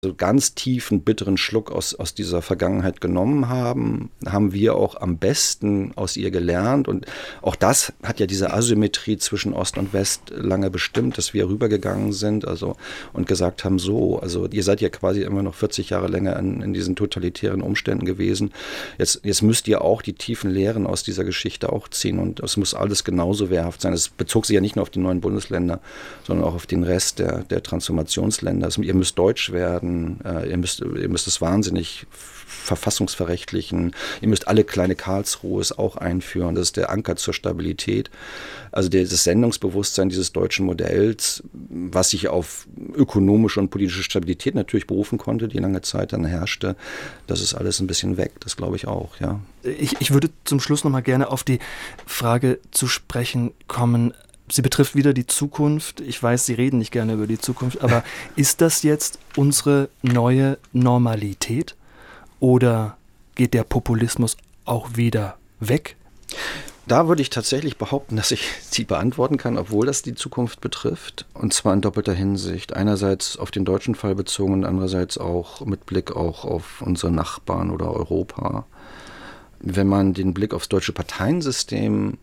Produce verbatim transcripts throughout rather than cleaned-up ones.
so ganz tiefen, bitteren Schluck aus, aus dieser Vergangenheit genommen haben, haben wir auch am besten aus ihr gelernt. Und auch das hat ja diese Asymmetrie zwischen Ost und West lange bestimmt, dass wir rübergegangen sind also, und gesagt haben, so, also ihr seid ja quasi immer noch vierzig Jahre länger in, in diesen totalitären Umständen gewesen. Jetzt, jetzt müsst ihr auch die tiefen Lehren aus dieser Geschichte auch ziehen. Und es muss alles genauso wehrhaft sein. Es bezog sich ja nicht nur auf die neuen Bundesländer, sondern auch auf den Rest der, der Transformationsländer. Also, ihr müsst deutsch werden. Äh, ihr, müsst, ihr müsst es wahnsinnig verfassungsverrechtlichen. Ihr müsst alle kleine Karlsruhes auch einführen. Das ist der Anker zur Stabilität. Also das Sendungsbewusstsein dieses deutschen Modells, was sich auf ökonomische und politische Stabilität natürlich berufen konnte, die lange Zeit dann herrschte, das ist alles ein bisschen weg. Das glaube ich auch, ja. Ich, ich würde zum Schluss noch mal gerne auf die Frage zu sprechen kommen. Sie betrifft wieder die Zukunft. Ich weiß, Sie reden nicht gerne über die Zukunft, aber ist das jetzt unsere neue Normalität oder geht der Populismus auch wieder weg? Da würde ich tatsächlich behaupten, dass ich sie beantworten kann, obwohl das die Zukunft betrifft. Und zwar in doppelter Hinsicht. Einerseits auf den deutschen Fall bezogen und andererseits auch mit Blick auch auf unsere Nachbarn oder Europa. Wenn man den Blick aufs deutsche Parteiensystem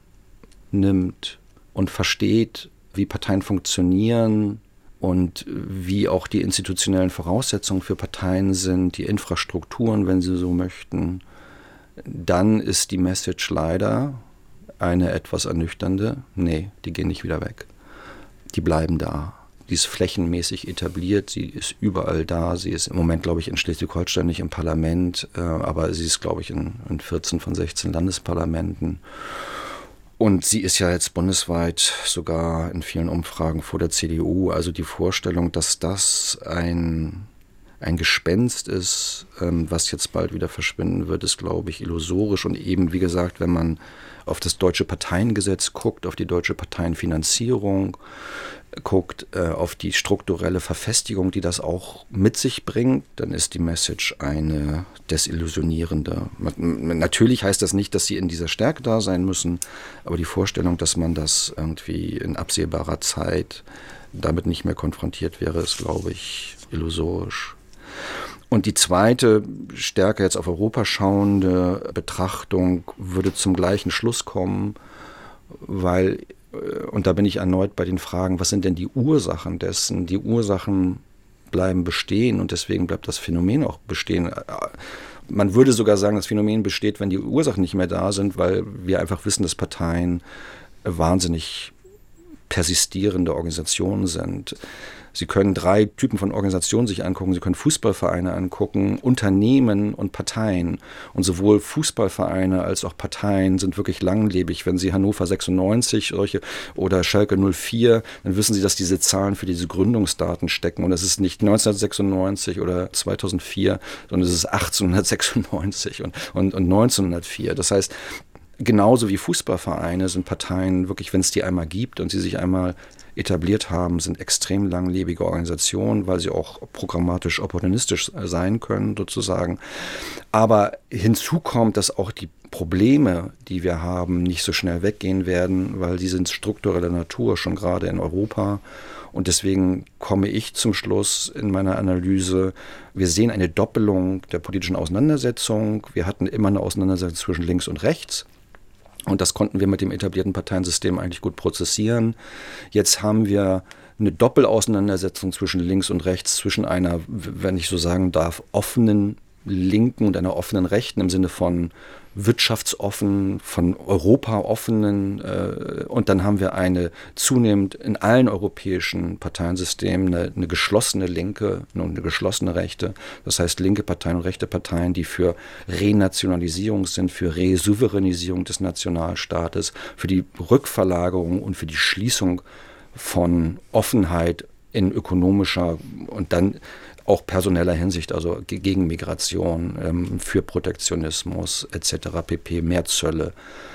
nimmt und versteht, wie Parteien funktionieren und wie auch die institutionellen Voraussetzungen für Parteien sind, die Infrastrukturen, wenn Sie so möchten, dann ist die Message leider eine etwas ernüchternde. Nee, die gehen nicht wieder weg. Die bleiben da. Die ist flächenmäßig etabliert, sie ist überall da. Sie ist im Moment, glaube ich, in Schleswig-Holstein nicht im Parlament, äh, aber sie ist, glaube ich, in, in vierzehn von sechzehn Landesparlamenten. Und sie ist ja jetzt bundesweit sogar in vielen Umfragen vor der C D U. Also die Vorstellung, dass das ein, ein Gespenst ist, ähm, was jetzt bald wieder verschwinden wird, ist, glaube ich, illusorisch. Und eben, wie gesagt, wenn man auf das deutsche Parteiengesetz guckt, auf die deutsche Parteienfinanzierung guckt, äh, auf die strukturelle Verfestigung, die das auch mit sich bringt, dann ist die Message eine desillusionierende. Man, natürlich heißt das nicht, dass sie in dieser Stärke da sein müssen, aber die Vorstellung, dass man das irgendwie in absehbarer Zeit damit nicht mehr konfrontiert wäre, ist, glaube ich, illusorisch. Und die zweite, stärker jetzt auf Europa schauende Betrachtung würde zum gleichen Schluss kommen, weil, und da bin ich erneut bei den Fragen, was sind denn die Ursachen dessen? Die Ursachen bleiben bestehen und deswegen bleibt das Phänomen auch bestehen. Man würde sogar sagen, das Phänomen besteht, wenn die Ursachen nicht mehr da sind, weil wir einfach wissen, dass Parteien wahnsinnig persistierende Organisationen sind. Sie können drei Typen von Organisationen sich angucken. Sie können Fußballvereine angucken, Unternehmen und Parteien. Und sowohl Fußballvereine als auch Parteien sind wirklich langlebig. Wenn Sie Hannover sechsundneunzig solche oder Schalke null vier, dann wissen Sie, dass diese Zahlen für diese Gründungsdaten stecken. Und es ist nicht neunzehnhundertsechsundneunzig oder zweitausendvier, sondern es ist achtzehnhundertsechsundneunzig und, und, und neunzehnhundertvier. Das heißt, genauso wie Fußballvereine sind Parteien wirklich, wenn es die einmal gibt und sie sich einmal etabliert haben, sind extrem langlebige Organisationen, weil sie auch programmatisch opportunistisch sein können, sozusagen. Aber hinzu kommt, dass auch die Probleme, die wir haben, nicht so schnell weggehen werden, weil sie sind struktureller Natur, schon gerade in Europa. Und deswegen komme ich zum Schluss in meiner Analyse, wir sehen eine Doppelung der politischen Auseinandersetzung. Wir hatten immer eine Auseinandersetzung zwischen links und rechts. Und das konnten wir mit dem etablierten Parteiensystem eigentlich gut prozessieren. Jetzt haben wir eine Doppelauseinandersetzung zwischen links und rechts, zwischen einer, wenn ich so sagen darf, offenen Linken und einer offenen Rechten im Sinne von wirtschaftsoffen, von Europa offenen. Äh, und dann haben wir eine zunehmend in allen europäischen Parteiensystemen eine, eine geschlossene Linke und eine geschlossene Rechte. Das heißt linke Parteien und rechte Parteien, die für Renationalisierung sind, für Resouveränisierung des Nationalstaates, für die Rückverlagerung und für die Schließung von Offenheit in ökonomischer und dann auch personeller Hinsicht, also gegen Migration, ähm, für Protektionismus et cetera pp., mehr Zölle.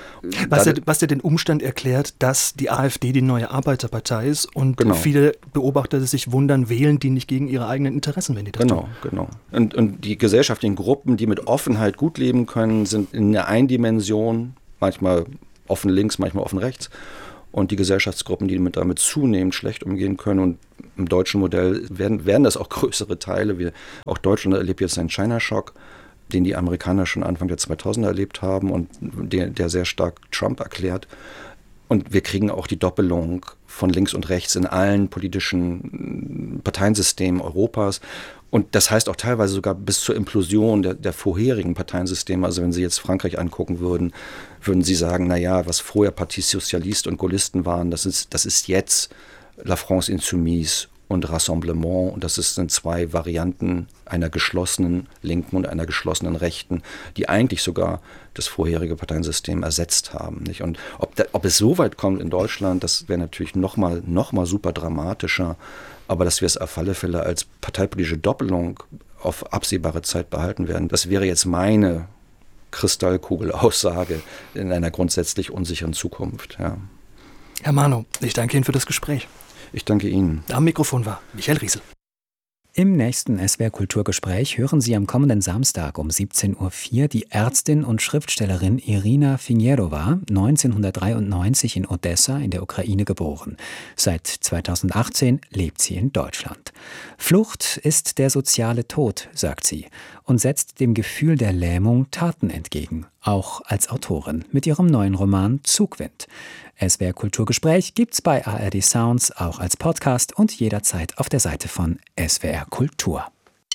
Was ja, was ja den Umstand erklärt, dass die AfD die neue Arbeiterpartei ist und genau. Viele Beobachter sich wundern, wählen die nicht gegen ihre eigenen Interessen, wenn die das genau, tun. Genau, genau. Und, und die gesellschaftlichen Gruppen, die mit Offenheit gut leben können, sind in der Eindimension, manchmal offen links, manchmal offen rechts. und die Gesellschaftsgruppen, die mit damit zunehmend schlecht umgehen können. Und im deutschen Modell werden, werden das auch größere Teile. Wir, auch Deutschland erlebt jetzt einen China-Schock, den die Amerikaner schon Anfang der zweitausender erlebt haben und der, der sehr stark Trump erklärt. Und wir kriegen auch die Doppelung von links und rechts in allen politischen Parteiensystemen Europas. Und das heißt auch teilweise sogar bis zur Implosion der, der vorherigen Parteiensysteme. Also wenn Sie jetzt Frankreich angucken würden, würden Sie sagen, naja, was vorher Parti Socialiste und Gaullisten waren, das ist, das ist jetzt La France Insoumise und Rassemblement. Und das sind zwei Varianten einer geschlossenen Linken und einer geschlossenen Rechten, die eigentlich sogar das vorherige Parteiensystem ersetzt haben. Nicht? Und ob, da, ob es so weit kommt in Deutschland, das wäre natürlich nochmal noch mal super dramatischer. Aber dass wir es auf alle Fälle als parteipolitische Doppelung auf absehbare Zeit behalten werden, das wäre jetzt meine Kristallkugelaussage in einer grundsätzlich unsicheren Zukunft. Ja. Herr Mano, ich danke Ihnen für das Gespräch. Ich danke Ihnen. Am Mikrofon war Michael Riesel. Im nächsten S W R Kulturgespräch hören Sie am kommenden Samstag um siebzehn Uhr vier die Ärztin und Schriftstellerin Irina Finjerowa, neunzehnhundertdreiundneunzig in Odessa in der Ukraine geboren. Seit zweitausendachtzehn lebt sie in Deutschland. Flucht ist der soziale Tod, sagt sie, und setzt dem Gefühl der Lähmung Taten entgegen, auch als Autorin mit ihrem neuen Roman Zugwind. S W R Kulturgespräch gibt's bei A R D Sounds auch als Podcast und jederzeit auf der Seite von S W R Kultur.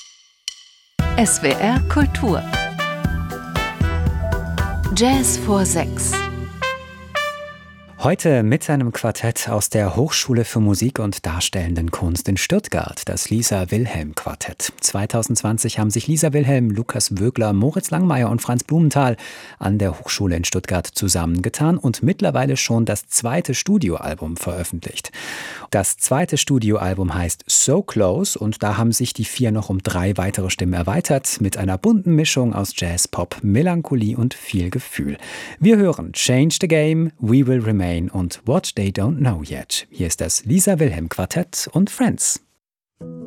S W R Kultur. Jazz vor sechs. Heute mit einem Quartett aus der Hochschule für Musik und Darstellenden Kunst in Stuttgart, das Lisa-Wilhelm-Quartett. zweitausendzwanzig haben sich Lisa Wilhelm, Lukas Wögler, Moritz Langmeier und Franz Blumenthal an der Hochschule in Stuttgart zusammengetan und mittlerweile schon das zweite Studioalbum veröffentlicht. Das zweite Studioalbum heißt So Close und da haben sich die vier noch um drei weitere Stimmen erweitert mit einer bunten Mischung aus Jazz, Pop, Melancholie und viel Gefühl. Wir hören Change the Game, We Will Remain und What They Don't Know Yet. Hier ist das Lisa Wilhelm Quartett und Friends.